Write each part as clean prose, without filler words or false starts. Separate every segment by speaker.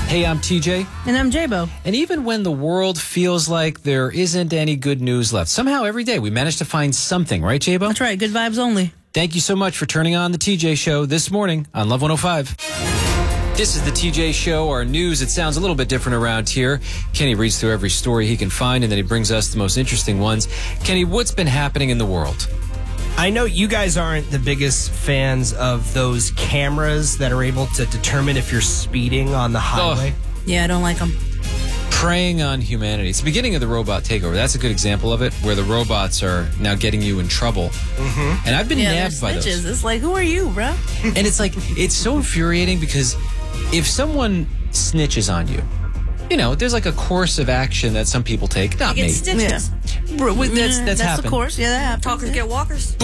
Speaker 1: Hey, I'm TJ.
Speaker 2: And I'm J-Bo.
Speaker 1: And even when the world feels like there isn't any good news left, somehow every day we manage to find something, right, J-Bo?
Speaker 2: That's right. Good vibes only.
Speaker 1: Thank you so much for turning on the TJ Show this morning on Love 105. This is the TJ Show, our news. It sounds a little bit different around here. Kenny reads through every story he can find, and then he brings us the most interesting ones. Kenny, what's been happening in the world?
Speaker 3: I know you guys aren't the biggest fans of those cameras that are able to determine if you're speeding on the highway.
Speaker 2: Yeah, I don't like them.
Speaker 1: Preying on humanity. It's the beginning of the robot takeover. That's a good example of it, where the robots are now getting you in trouble. And I've been nabbed by those.
Speaker 2: It's like, who are you, bro?
Speaker 1: And it's like, it's so infuriating because if someone snitches on you, you know, there's like a course of action that some people take. Not me.
Speaker 4: Stitches.
Speaker 2: Yeah.
Speaker 1: Bro, that's happened.
Speaker 2: the course. Yeah, that happens.
Speaker 4: Talkers get walkers.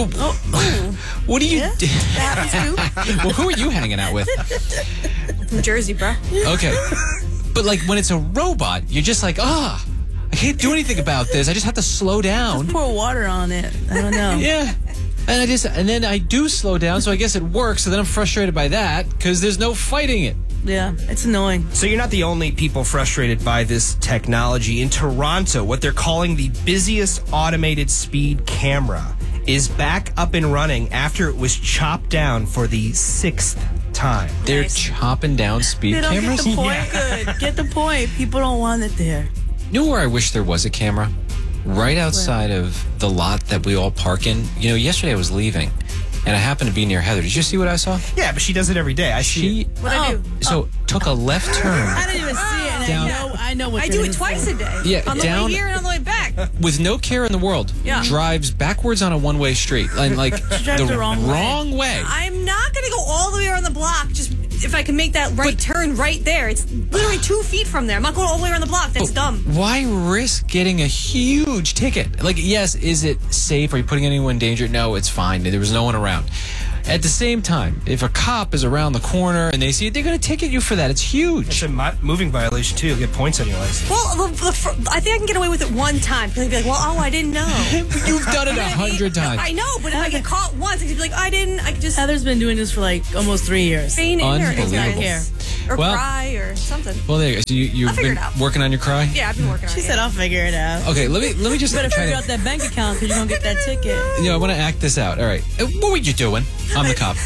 Speaker 1: What do you do?
Speaker 4: That happens too.
Speaker 1: Well, who are you hanging out with?
Speaker 4: From Jersey, bro.
Speaker 1: Okay. But like when it's a robot, you're just like, I can't do anything about this. I just have to slow down.
Speaker 2: Just pour water on it. I don't know.
Speaker 1: Yeah. And then I do slow down, so I guess it works. So then I'm frustrated by that because there's no fighting it.
Speaker 2: Yeah, it's annoying.
Speaker 3: So you're not the only people frustrated by this technology. In Toronto, what they're calling the busiest automated speed camera is back up and running after it was chopped down for the 6th time.
Speaker 1: They're chopping down speed
Speaker 2: They don't
Speaker 1: cameras?
Speaker 2: get the point. Good. Get the point. People don't want it there.
Speaker 1: You know where I wish there was a camera? Right outside of the lot that we all park in. You know, yesterday I was leaving, and I happened to be near Heather. Did you see what I saw?
Speaker 3: Yeah, but she does it every day. I see it.
Speaker 4: What I do?
Speaker 1: So took a left turn.
Speaker 2: I didn't even see it, and
Speaker 1: Down.
Speaker 2: I know what
Speaker 4: I
Speaker 2: you're
Speaker 4: do
Speaker 2: gonna
Speaker 4: it twice
Speaker 2: say.
Speaker 4: a day.
Speaker 1: Yeah,
Speaker 4: on the
Speaker 1: down-
Speaker 4: way here and on the way back.
Speaker 1: With no care in the world,
Speaker 4: Yeah.
Speaker 1: drives backwards on a one-way street. And like
Speaker 2: drives the wrong way.
Speaker 1: wrong way.
Speaker 4: I'm not going to go all the way around the block just if I can make that right turn right there. It's literally 2 feet from there. I'm not going all the way around the block. That's dumb.
Speaker 1: Why risk getting a huge ticket? Like, yes, is it safe? Are you putting anyone in danger? No, it's fine. There was no one around. At the same time, if a cop is around the corner and they see it, they're going to ticket you for that. It's huge.
Speaker 3: It's a moving violation, too. You'll get points on your license.
Speaker 4: Well, I think I can get away with it one time. Because I'd be like, well, I didn't know.
Speaker 1: You've done it 100 times.
Speaker 4: I know, but if I get caught once, I could be like, I didn't. I could just
Speaker 2: Heather's been doing this for like almost 3 years.
Speaker 4: feign ignorance.
Speaker 1: Unbelievable.
Speaker 4: Or
Speaker 1: Well-
Speaker 4: cry or something.
Speaker 1: Well, there you go. So you've
Speaker 4: I'll figure
Speaker 1: been
Speaker 4: it out.
Speaker 1: working on your cry?
Speaker 4: Yeah, I've been working on it.
Speaker 2: She said, I'll figure it out.
Speaker 1: Okay, let me just
Speaker 2: You better
Speaker 1: try
Speaker 2: figure
Speaker 1: to,
Speaker 2: out that bank account because you're going to get that ticket.
Speaker 1: you know, I want to act this out. All right. What were you doing? I'm the cop.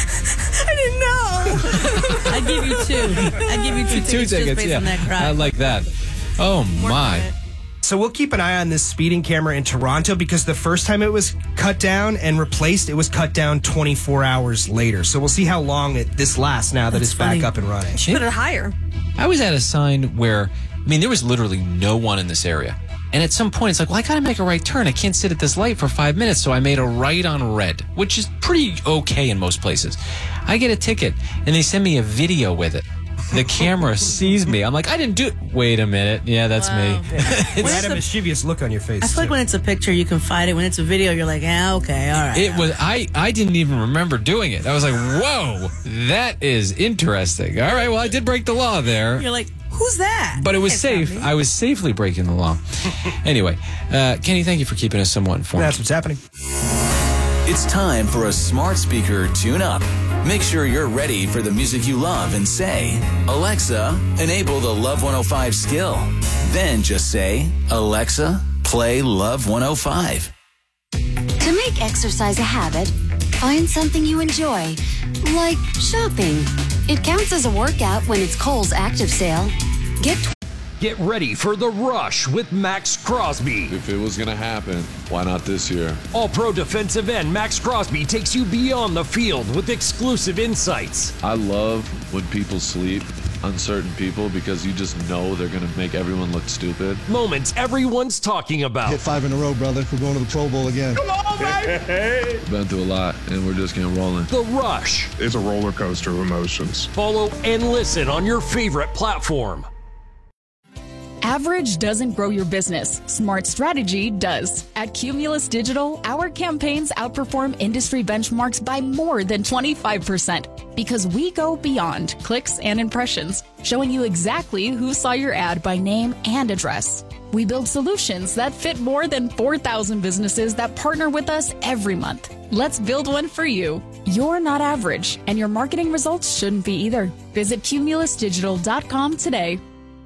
Speaker 4: I didn't know.
Speaker 2: I'd give you two. I'd give you two tickets just based on that cry.
Speaker 1: I like that. Oh, my.
Speaker 3: So we'll keep an eye on this speeding camera in Toronto because the first time it was cut down and replaced, it was cut down 24 hours later. So we'll see how long this lasts now that
Speaker 2: That's
Speaker 3: it's
Speaker 2: funny.
Speaker 3: back up and running.
Speaker 4: Put it higher.
Speaker 1: I was at a sign where, I mean, there was literally no one in this area. And at some point, it's like, well, I got to make a right turn. I can't sit at this light for 5 minutes. So I made a right on red, which is pretty okay in most places. I get a ticket, and they send me a video with it. The camera sees me. I'm like, I didn't do it. Wait a minute. Yeah, that's me.
Speaker 3: You had a mischievous look on your face.
Speaker 2: I feel like
Speaker 3: too.
Speaker 2: when it's a picture, you can fight it. When it's a video, you're like, okay, all right.
Speaker 1: It was, I didn't even remember doing it. I was like, whoa, that is interesting. All right, well, I did break the law there.
Speaker 2: You're like, who's that?
Speaker 1: But it was
Speaker 2: It's not
Speaker 1: safe.
Speaker 2: me.
Speaker 1: I was safely breaking the law. Anyway, Kenny, thank you for keeping us somewhat informed.
Speaker 3: That's what's happening.
Speaker 5: It's time for a smart speaker tune-up. Make sure you're ready for the music you love and say, Alexa, enable the Love 105 skill. Then just say, Alexa, play Love 105.
Speaker 6: To make exercise a habit, find something you enjoy, like shopping. It counts as a workout when it's Kohl's Active Sale.
Speaker 7: Get ready for The Rush with Max Crosby.
Speaker 8: If it was going to happen, why not this year?
Speaker 7: All-pro defensive end Max Crosby takes you beyond the field with exclusive insights.
Speaker 8: I love when people sleep on certain people because you just know they're going to make everyone look stupid.
Speaker 7: Moments everyone's talking about.
Speaker 9: Hit 5 in a row, brother. We're going to the Pro Bowl again.
Speaker 8: Been through a lot, and we're just getting rolling.
Speaker 7: The Rush.
Speaker 10: It's a roller coaster of emotions.
Speaker 7: Follow and listen on your favorite platform.
Speaker 11: Average doesn't grow your business. Smart strategy does. At Cumulus Digital, our campaigns outperform industry benchmarks by more than 25% because we go beyond clicks and impressions, showing you exactly who saw your ad by name and address. We build solutions that fit more than 4,000 businesses that partner with us every month. Let's build one for you. You're not average, and your marketing results shouldn't be either. Visit cumulusdigital.com today.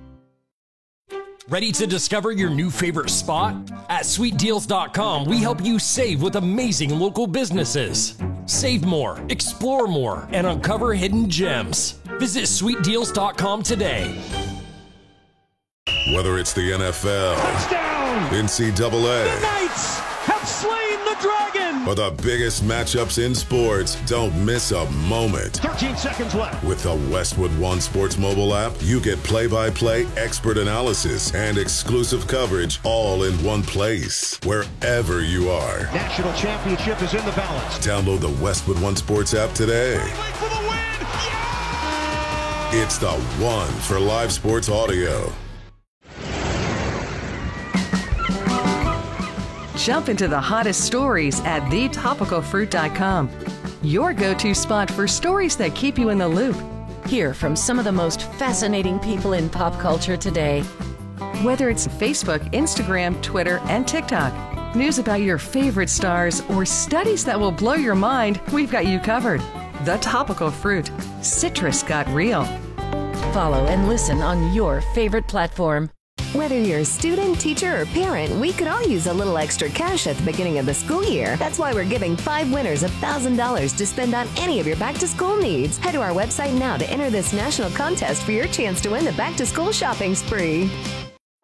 Speaker 7: Ready to discover your new favorite spot? At sweetdeals.com, we help you save with amazing local businesses. Save more, explore more, and uncover hidden gems. Visit sweetdeals.com today.
Speaker 12: Whether it's the NFL,
Speaker 13: touchdown,
Speaker 12: NCAA,
Speaker 13: the Knights have slain the dragon,
Speaker 12: or the biggest matchups in sports, don't miss a moment.
Speaker 13: 13 seconds left.
Speaker 12: With the Westwood One Sports mobile app, you get play-by-play expert analysis and exclusive coverage all in one place, wherever you are.
Speaker 13: National championship is in the balance.
Speaker 12: Download the Westwood One Sports app today.
Speaker 13: For the win. Yeah!
Speaker 12: It's the one for live sports audio.
Speaker 14: Jump into the hottest stories at thetopicalfruit.com. Your go-to spot for stories that keep you in the loop.
Speaker 15: Hear from some of the most fascinating people in pop culture today.
Speaker 14: Whether it's Facebook, Instagram, Twitter, and TikTok, news about your favorite stars, or studies that will blow your mind, we've got you covered. The Topical Fruit. Citrus got real.
Speaker 15: Follow and listen on your favorite platform.
Speaker 16: Whether you're a student, teacher, or parent, we could all use a little extra cash at the beginning of the school year. That's why we're giving 5 winners $1,000 to spend on any of your back-to-school needs. Head to our website now to enter this national contest for your chance to win the back-to-school shopping spree.